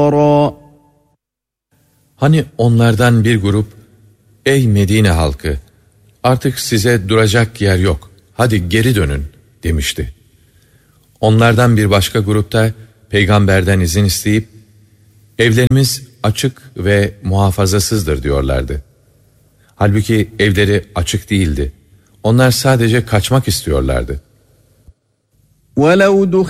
Hani onlardan bir grup, ey Medine halkı, artık size duracak yer yok, hadi geri dönün demişti. Onlardan bir başka grupta peygamberden izin isteyip, evlerimiz açık ve muhafazasızdır diyorlardı. Halbuki evleri açık değildi. Onlar sadece kaçmak istiyorlardı. وَلَوْ